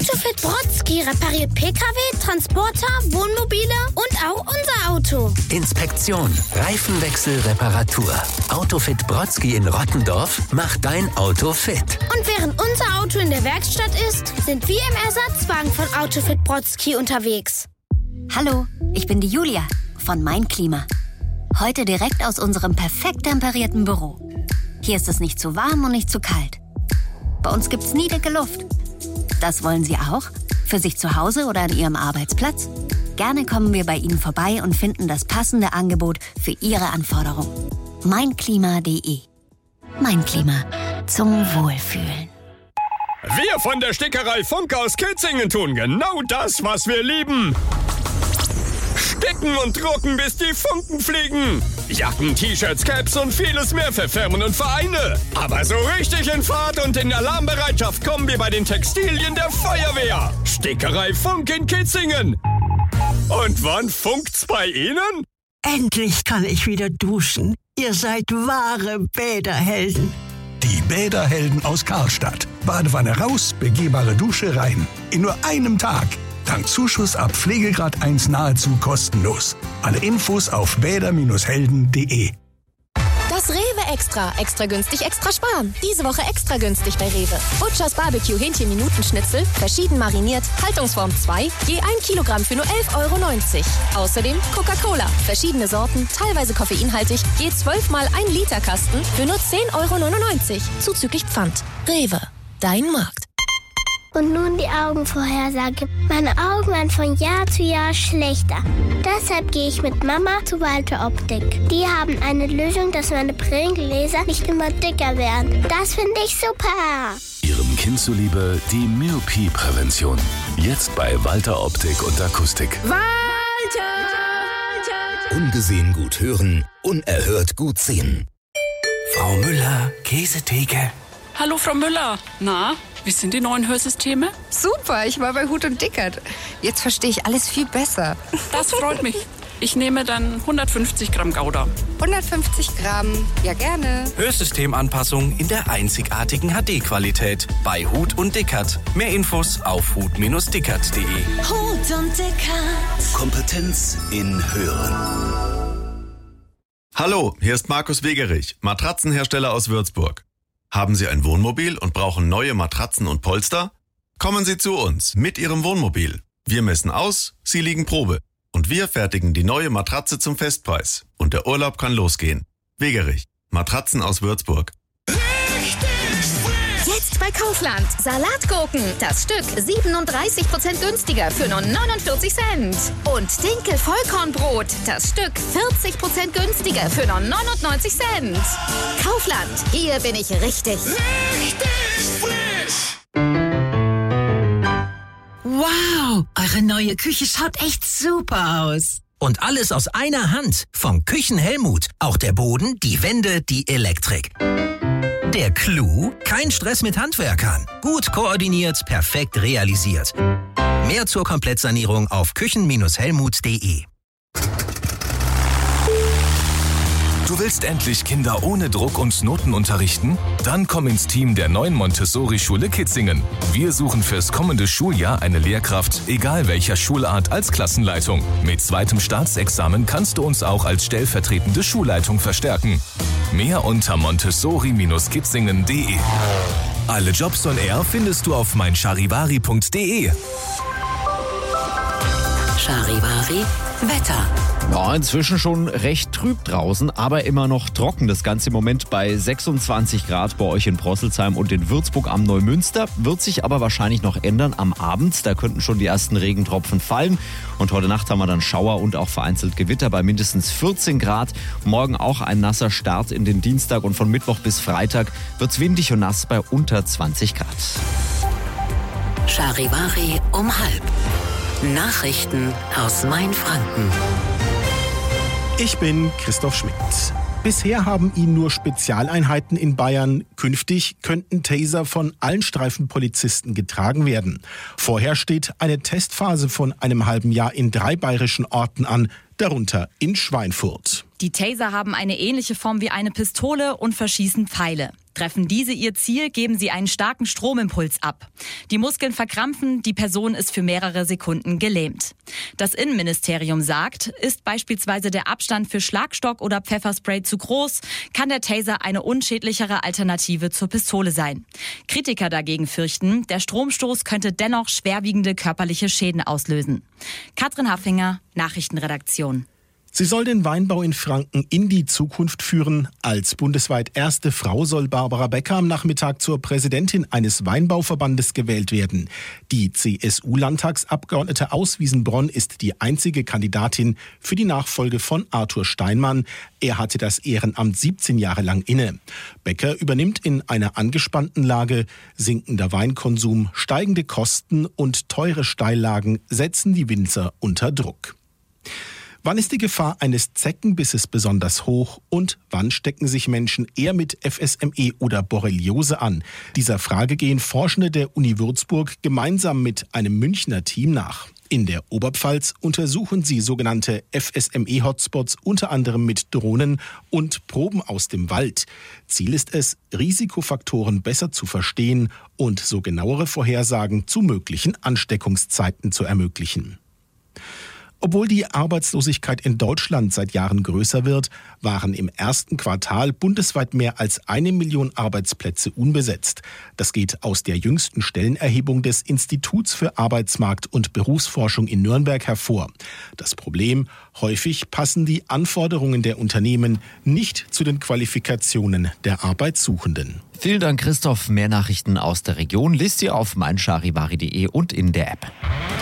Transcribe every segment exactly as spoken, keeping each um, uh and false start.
Autofit Brodsky repariert P K W, Transporter, Wohnmobile und auch unser Auto. Inspektion, Reifenwechsel, Reparatur. Autofit Brodsky in Rottendorf macht dein Auto fit. Und während unser Auto in der Werkstatt ist, sind wir im Ersatzwagen von Autofit Brodsky unterwegs. Hallo, ich bin die Julia von Mein Klima. Heute direkt aus unserem perfekt temperierten Büro. Hier ist es nicht zu warm und nicht zu kalt. Bei uns gibt's nie dicke Luft. Das wollen Sie auch? Für sich zu Hause oder an Ihrem Arbeitsplatz? Gerne kommen wir bei Ihnen vorbei und finden das passende Angebot für Ihre Anforderungen. mein klima punkt de. Mein Klima. Zum Wohlfühlen. Wir von der Stickerei Funk aus Kitzingen tun genau das, was wir lieben. Sticken und drucken, bis die Funken fliegen. Jacken, T-Shirts, Caps und vieles mehr für Firmen und Vereine. Aber so richtig in Fahrt und in Alarmbereitschaft kommen wir bei den Textilien der Feuerwehr. Stickerei Funk in Kitzingen. Und wann funkt's bei Ihnen? Endlich kann ich wieder duschen. Ihr seid wahre Bäderhelden. Die Bäderhelden aus Karlstadt. Badewanne raus, begehbare Dusche rein. In nur einem Tag. Dank Zuschuss ab Pflegegrad eins nahezu kostenlos. Alle Infos auf bäder Helden punkt de. Das Rewe Extra. Extra günstig, extra sparen. Diese Woche extra günstig bei Rewe. Butchers Barbecue Hähnchen-Minutenschnitzel, verschieden mariniert, Haltungsform zwei, je ein Kilogramm für nur elf Euro neunzig. Außerdem Coca-Cola, verschiedene Sorten, teilweise koffeinhaltig, je zwölf mal ein Liter Kasten für nur zehn Euro neunundneunzig. Zuzüglich Pfand. Rewe, dein Markt. Und nun die Augenvorhersage. Meine Augen werden von Jahr zu Jahr schlechter. Deshalb gehe ich mit Mama zu Walter Optik. Die haben eine Lösung, dass meine Brillengläser nicht immer dicker werden. Das finde ich super. Ihrem Kind zuliebe die Myopie-Prävention. Jetzt bei Walter Optik und Akustik. Walter! Ungesehen gut hören, unerhört gut sehen. Frau Müller, Käsetheke. Hallo Frau Müller. Na, wie sind die neuen Hörsysteme? Super, ich war bei Huth und Dickert. Jetzt verstehe ich alles viel besser. Das freut mich. Ich nehme dann hundertfünfzig Gramm Gouda. hundertfünfzig Gramm, ja gerne. Hörsystemanpassung in der einzigartigen H D-Qualität bei Huth und Dickert. Mehr Infos auf huth dickert punkt de. Huth und Dickert. Kompetenz in Hören. Hallo, hier ist Markus Wegerich, Matratzenhersteller aus Würzburg. Haben Sie ein Wohnmobil und brauchen neue Matratzen und Polster? Kommen Sie zu uns mit Ihrem Wohnmobil. Wir messen aus, Sie liegen Probe. Und wir fertigen die neue Matratze zum Festpreis. Und der Urlaub kann losgehen. Wegerich, Matratzen aus Würzburg. Jetzt bei Kaufland. Salatgurken. Das Stück siebenunddreißig Prozent günstiger für nur neunundvierzig Cent. Und Dinkel Vollkornbrot. Das Stück vierzig Prozent günstiger für nur neunundneunzig Cent. Kaufland. Hier bin ich richtig. Richtig frisch. Wow, eure neue Küche schaut echt super aus. Und alles aus einer Hand. Vom Küchenhelmut. Auch der Boden, die Wände, die Elektrik. Der Clou? Kein Stress mit Handwerkern. Gut koordiniert, perfekt realisiert. Mehr zur Komplettsanierung auf küchen helmut punkt de. Du willst endlich Kinder ohne Druck und Noten unterrichten? Dann komm ins Team der neuen Montessori-Schule Kitzingen. Wir suchen fürs kommende Schuljahr eine Lehrkraft, egal welcher Schulart, als Klassenleitung. Mit zweitem Staatsexamen kannst du uns auch als stellvertretende Schulleitung verstärken. Mehr unter montessori kitzingen punkt de. Alle Jobs on Air findest du auf mein charivari punkt de. Charivari Wetter. Ja, inzwischen schon recht trüb draußen, aber immer noch trocken. Das Ganze im Moment bei sechsundzwanzig Grad bei euch in Prosselsheim und in Würzburg am Neumünster. Wird sich aber wahrscheinlich noch ändern am Abend. Da könnten schon die ersten Regentropfen fallen. Und heute Nacht haben wir dann Schauer und auch vereinzelt Gewitter bei mindestens vierzehn Grad. Morgen auch ein nasser Start in den Dienstag und von Mittwoch bis Freitag wird's windig und nass bei unter zwanzig Grad. Charivari um halb. Nachrichten aus Mainfranken. Ich bin Christoph Schmidt. Bisher haben ihn nur Spezialeinheiten in Bayern. Künftig könnten Taser von allen Streifenpolizisten getragen werden. Vorher steht eine Testphase von einem halben Jahr in drei bayerischen Orten an, darunter in Schweinfurt. Die Taser haben eine ähnliche Form wie eine Pistole und verschießen Pfeile. Treffen diese ihr Ziel, geben sie einen starken Stromimpuls ab. Die Muskeln verkrampfen, die Person ist für mehrere Sekunden gelähmt. Das Innenministerium sagt, ist beispielsweise der Abstand für Schlagstock oder Pfefferspray zu groß, kann der Taser eine unschädlichere Alternative zur Pistole sein. Kritiker dagegen fürchten, der Stromstoß könnte dennoch schwerwiegende körperliche Schäden auslösen. Katrin Haffinger, Nachrichtenredaktion. Sie soll den Weinbau in Franken in die Zukunft führen. Als bundesweit erste Frau soll Barbara Becker am Nachmittag zur Präsidentin eines Weinbauverbandes gewählt werden. Die C S U-Landtagsabgeordnete aus Wiesenbronn ist die einzige Kandidatin für die Nachfolge von Arthur Steinmann. Er hatte das Ehrenamt siebzehn Jahre lang inne. Becker übernimmt in einer angespannten Lage. Sinkender Weinkonsum, steigende Kosten und teure Steillagen setzen die Winzer unter Druck. Wann ist die Gefahr eines Zeckenbisses besonders hoch und wann stecken sich Menschen eher mit F S M E oder Borreliose an? Dieser Frage gehen Forschende der Uni Würzburg gemeinsam mit einem Münchner Team nach. In der Oberpfalz untersuchen sie sogenannte F S M E-Hotspots unter anderem mit Drohnen und Proben aus dem Wald. Ziel ist es, Risikofaktoren besser zu verstehen und so genauere Vorhersagen zu möglichen Ansteckungszeiten zu ermöglichen. Obwohl die Arbeitslosigkeit in Deutschland seit Jahren größer wird, waren im ersten Quartal bundesweit mehr als eine Million Arbeitsplätze unbesetzt. Das geht aus der jüngsten Stellenerhebung des Instituts für Arbeitsmarkt- und Berufsforschung in Nürnberg hervor. Das Problem: häufig passen die Anforderungen der Unternehmen nicht zu den Qualifikationen der Arbeitssuchenden. Vielen Dank, Christoph. Mehr Nachrichten aus der Region liest ihr auf mein charivari punkt de und in der App.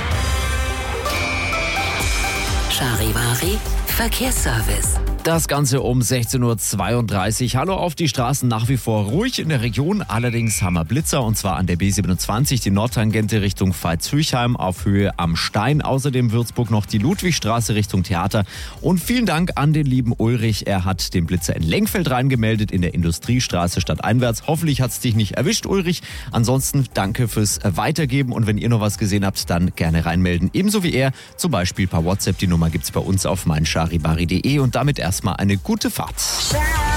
Charivari Verkehrsservice. Das Ganze um sechzehn Uhr zweiunddreißig. Hallo, auf die Straßen nach wie vor ruhig in der Region. Allerdings haben wir Blitzer, und zwar an der B siebenundzwanzig, die Nordtangente Richtung Veitshöchheim auf Höhe am Stein. Außerdem Würzburg noch die Ludwigstraße Richtung Theater. Und vielen Dank an den lieben Ulrich. Er hat den Blitzer in Lenkfeld reingemeldet, in der Industriestraße stadteinwärts. Hoffentlich hat es dich nicht erwischt, Ulrich. Ansonsten danke fürs Weitergeben. Und wenn ihr noch was gesehen habt, dann gerne reinmelden. Ebenso wie er, zum Beispiel per WhatsApp. Die Nummer gibt's bei uns auf mein charivari punkt de. Und damit erstmal eine gute Fahrt.